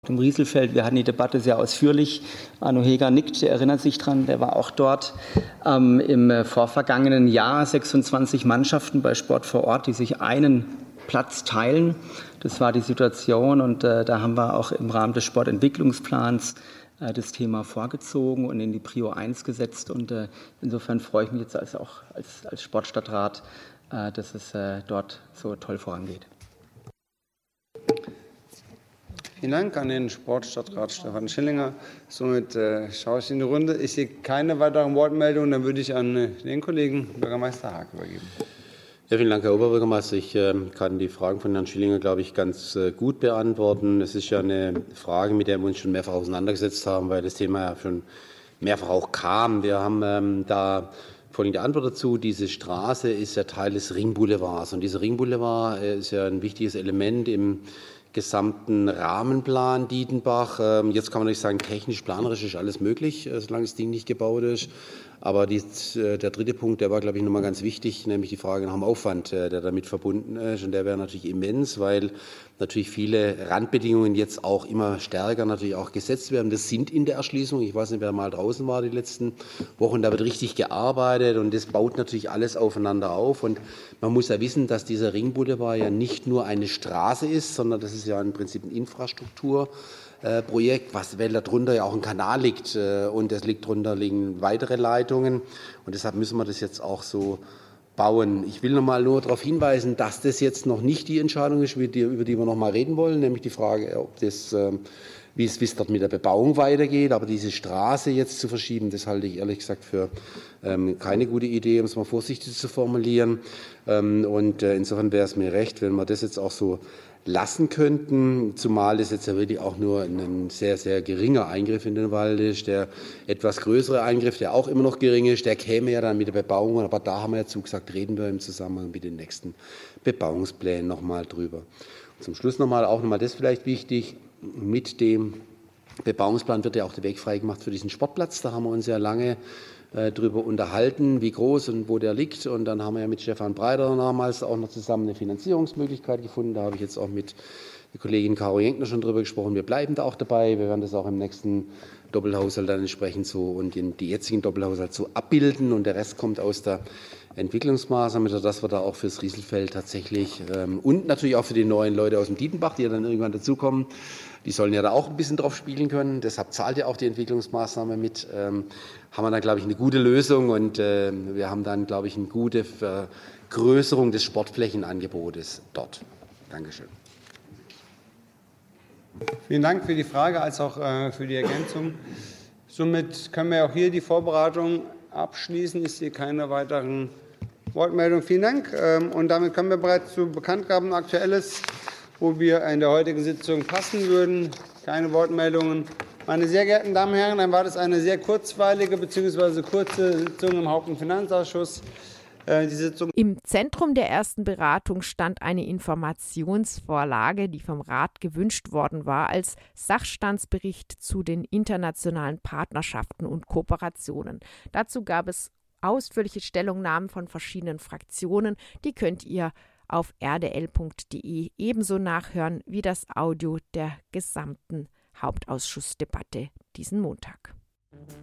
Im Rieselfeld, wir hatten die Debatte sehr ausführlich. Arno Heger nickt, der erinnert sich dran, der war auch dort. Im vorvergangenen Jahr 26 Mannschaften bei Sport vor Ort, die sich einen Platz teilen. Das war die Situation und da haben wir auch im Rahmen des Sportentwicklungsplans das Thema vorgezogen und in die Prio 1 gesetzt. Und insofern freue ich mich jetzt als Sportstadtrat, dass es dort so toll vorangeht. Vielen Dank an den Sportstadtrat Stefan Schillinger. Somit schaue ich in die Runde. Ich sehe keine weiteren Wortmeldungen. Dann würde ich an den Kollegen Bürgermeister Haag übergeben. Ja, vielen Dank, Herr Oberbürgermeister. Ich kann die Fragen von Herrn Schillinger, glaube ich, ganz gut beantworten. Es ist ja eine Frage, mit der wir uns schon mehrfach auseinandergesetzt haben, weil das Thema ja schon mehrfach auch kam. Wir haben da folgende Antwort dazu. Diese Straße ist ja Teil des Ringboulevards. Und dieser Ringboulevard ist ja ein wichtiges Element im gesamten Rahmenplan Dietenbach. Jetzt kann man natürlich sagen, technisch, planerisch ist alles möglich, solange das Ding nicht gebaut ist. Aber der dritte Punkt, der war, glaube ich, nochmal ganz wichtig, nämlich die Frage nach dem Aufwand, der damit verbunden ist. Und der wäre natürlich immens, weil natürlich viele Randbedingungen jetzt auch immer stärker natürlich auch gesetzt werden. Das sind in der Erschließung. Ich weiß nicht, wer mal draußen war die letzten Wochen. Da wird richtig gearbeitet und das baut natürlich alles aufeinander auf. Und man muss ja wissen, dass dieser Ringboulevard ja nicht nur eine Straße ist, sondern das ist ja im Prinzip ein Infrastrukturprojekt, weil darunter ja auch ein Kanal liegt und darunter liegen weitere Leitungen und deshalb müssen wir das jetzt auch so bauen. Ich will nur darauf hinweisen, dass das jetzt noch nicht die Entscheidung ist, über die wir noch mal reden wollen, nämlich die Frage, ob das, wie es dort mit der Bebauung weitergeht. Aber diese Straße jetzt zu verschieben, das halte ich ehrlich gesagt für keine gute Idee, um es mal vorsichtig zu formulieren. Und insofern wäre es mir recht, wenn wir das jetzt auch so lassen könnten, zumal das jetzt ja wirklich auch nur ein sehr, sehr geringer Eingriff in den Wald ist. Der etwas größere Eingriff, der auch immer noch gering ist, der käme ja dann mit der Bebauung, aber da haben wir ja zugesagt, reden wir im Zusammenhang mit den nächsten Bebauungsplänen nochmal drüber. Und zum Schluss nochmal das vielleicht wichtig, mit dem Bebauungsplan wird ja auch der Weg freigemacht für diesen Sportplatz, da haben wir uns ja lange darüber unterhalten, wie groß und wo der liegt. Und dann haben wir ja mit Stefan Breiter damals auch noch zusammen eine Finanzierungsmöglichkeit gefunden. Da habe ich jetzt auch mit der Kollegin Caro Jenkner schon drüber gesprochen. Wir bleiben da auch dabei. Wir werden das auch im nächsten Doppelhaushalt dann entsprechend so und in die jetzigen Doppelhaushalt so abbilden. Und der Rest kommt aus der Entwicklungsmaßnahme, dass wir da auch fürs Rieselfeld tatsächlich und natürlich auch für die neuen Leute aus dem Dietenbach, die ja dann irgendwann dazukommen, die sollen ja da auch ein bisschen drauf spielen können. Deshalb zahlt ja auch die Entwicklungsmaßnahme mit. Haben wir dann, glaube ich, eine gute Lösung und wir haben dann, glaube ich, eine gute Vergrößerung des Sportflächenangebotes dort. Dankeschön. Vielen Dank für die Frage als auch für die Ergänzung. Somit können wir auch hier die Vorbereitung abschließen. Ich sehe keine weiteren Wortmeldungen. Vielen Dank. Und damit kommen wir bereits zu Bekanntgaben Aktuelles, wo wir in der heutigen Sitzung passen würden. Keine Wortmeldungen. Meine sehr geehrten Damen und Herren, dann war das eine sehr kurzweilige bzw. kurze Sitzung im Haupt- und Finanzausschuss. Im Zentrum der ersten Beratung stand eine Informationsvorlage, die vom Rat gewünscht worden war, als Sachstandsbericht zu den internationalen Partnerschaften und Kooperationen. Dazu gab es ausführliche Stellungnahmen von verschiedenen Fraktionen. Die könnt ihr auf rdl.de ebenso nachhören wie das Audio der gesamten Hauptausschussdebatte diesen Montag.